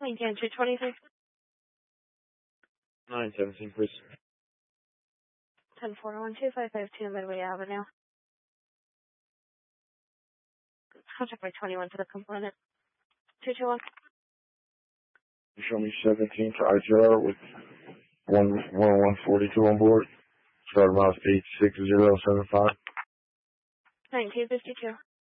Lincoln 223. 917, please. 10-412-552 Midway Avenue. Contact by 21 to the component. 221. You show me 17 to IGR with 10142 on board. Start miles 86075. 1952.